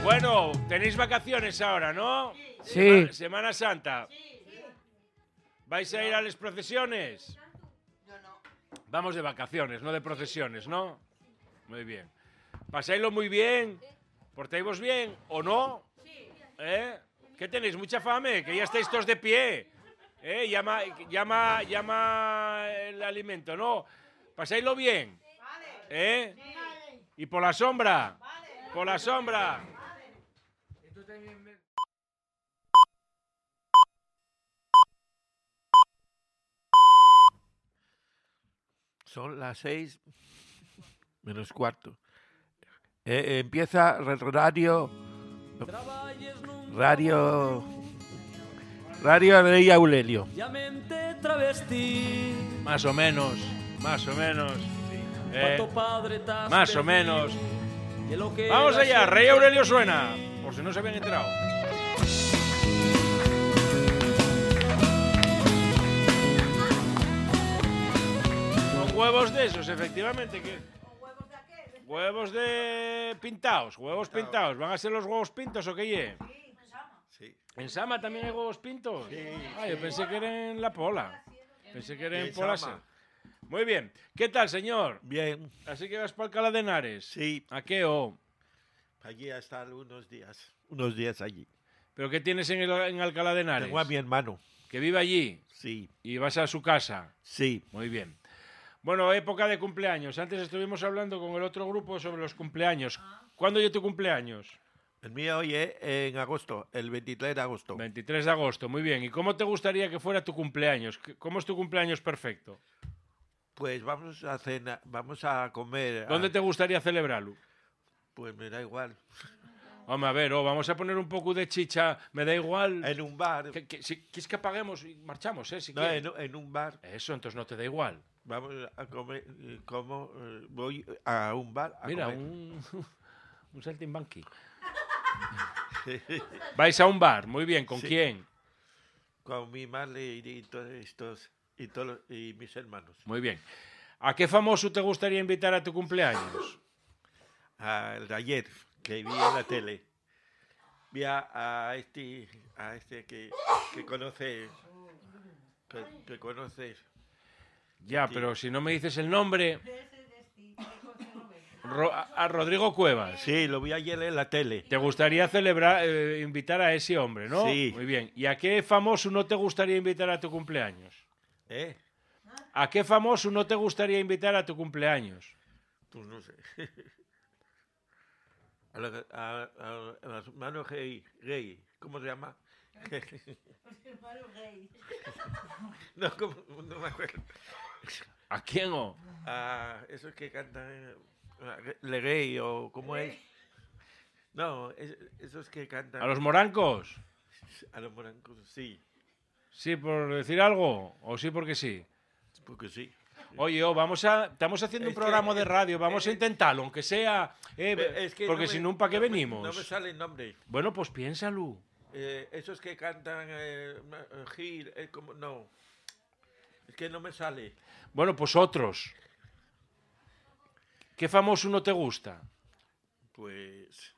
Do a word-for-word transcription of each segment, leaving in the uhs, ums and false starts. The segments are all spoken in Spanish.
Bueno, tenéis vacaciones ahora, ¿no? Sí. Semana, Semana Santa. ¿Vais a ir a las procesiones? Vamos de vacaciones, no de procesiones, ¿no? Muy bien. ¿Pasáislo muy bien? ¿Portáis bien o no? ¿Eh? ¿Qué tenéis? ¿Mucha fame? Que ya estáis todos de pie. ¿Eh? Llama, llama, llama el alimento, ¿no? ¿Pasáislo bien? ¿Eh? ¿Y por la sombra? Por la sombra. Son las seis menos cuarto. Eh, empieza el radio. Radio. Radio Rey Aurelio. Más o menos, más o menos. Eh, más o menos. Vamos allá, Rey Aurelio suena. Por si no se habían enterado. Con huevos de esos, efectivamente. ¿Qué? Huevos de pintados, huevos pintados. ¿Van a ser los huevos pintos o qué ye? Sí. ¿En Sama también hay huevos pintos? Sí. Ah, yo pensé que era en La Pola. Pensé que era Y en en Polasa. Sama. Muy bien. ¿Qué tal, señor? Bien. Así que vas para Alcalá de Henares. Sí. ¿A qué o? Allí a estar unos días. Unos días allí. ¿Pero qué tienes en, el, en Alcalá de Henares? Tengo a mi hermano. Que vive allí. Sí. Y vas a su casa. Sí. Muy bien. Bueno, época de cumpleaños. Antes estuvimos hablando con el otro grupo sobre los cumpleaños. ¿Cuándo es tu cumpleaños? El mío hoy es en agosto, el veintitrés de agosto. veintitrés de agosto, muy bien. ¿Y cómo te gustaría que fuera tu cumpleaños? ¿Cómo es tu cumpleaños perfecto? Pues vamos a cenar, vamos a comer. ¿Dónde a- te gustaría celebrarlo? Pues me da igual. Hombre, a ver, oh, vamos a poner un poco de chicha, me da igual. En un bar. Que, que- si quieres que apaguemos y marchamos, ¿eh? Si No, quieres. en, en un bar. Eso, entonces no te da igual. Vamos a comer. eh, Como, eh, voy a un bar a Mira, comer. un, un saltimbanqui. Vais a un bar, muy bien. ¿Con Sí. quién? Con mi madre y, y todos estos. Y, todos, y mis hermanos. Muy bien. ¿A qué famoso te gustaría invitar a tu cumpleaños? Al de ayer, que vi en la tele. Vi a, a este, a este que, que conoce. Que, que conoces. Ya, Sí. pero si no me dices el nombre... Ro- a, a Rodrigo Cuevas. Sí, lo vi ayer en la tele. ¿Te gustaría celebrar, eh, invitar a ese hombre, no? Sí. Muy bien. ¿Y a qué famoso no te gustaría invitar a tu cumpleaños? ¿Eh? ¿A qué famoso no te gustaría invitar a tu cumpleaños? Pues no sé. A, la- a, a, a los hermanos gay, gay, ¿cómo se llama? No, ¿cómo? No me acuerdo. ¿A quién o? A esos que cantan eh, le gay o ¿cómo es? No, es- esos que cantan ¿A los morancos? a los morancos, sí, ¿Sí por decir algo? ¿O sí porque sí? porque sí. Oye, oh, vamos a, estamos haciendo Es un programa que- de radio, vamos a eh, intentarlo, aunque sea... eh, Pero es que porque no si me- no, ¿para qué no me- venimos? No me sale el nombre. Bueno, pues piénsalo. Eh, esos que cantan eh, ma- eh, Gil, eh, como, no. Es que no me sale. Bueno, pues otros. ¿Qué famoso no te gusta? Pues.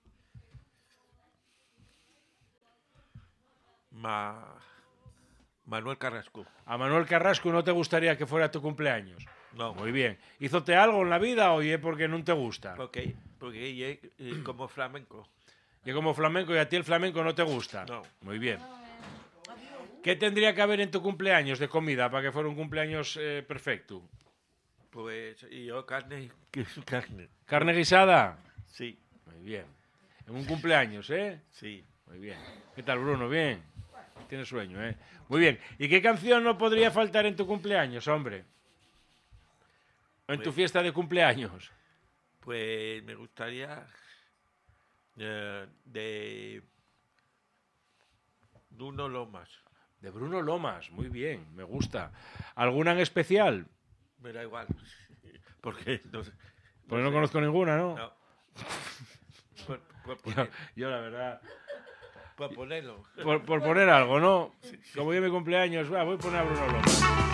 Ma... Manuel Carrasco. ¿A Manuel Carrasco no te gustaría que fuera tu cumpleaños? No. Muy bien. ¿Hízote algo en la vida o es porque no te gusta? Porque, porque ella es eh, como flamenco. Y como flamenco y a ti el flamenco no te gusta. No. Muy bien. ¿Qué tendría que haber en tu cumpleaños de comida para que fuera un cumpleaños eh, perfecto? Pues y yo carne, que es carne. ¿Carne guisada? Sí, Muy bien. En un cumpleaños, ¿eh? sí. Muy bien. ¿Qué tal, Bruno? ¿Bien? Tienes sueño, ¿eh? Muy bien. ¿Y qué canción no podría faltar en tu cumpleaños, hombre? ¿O en tu Pues- fiesta de cumpleaños? Pues me gustaría eh, de Bruno Lomas. De Bruno Lomas. Muy bien. Me gusta. ¿Alguna en especial? Me da igual. Porque no sé. Pues no sé. conozco ninguna, ¿no? No. Por, por Yo, poner- yo, la verdad... por ponerlo. Por, por poner algo, ¿no? Como yo mi cumpleaños, va, voy a poner a Bruno Lomas.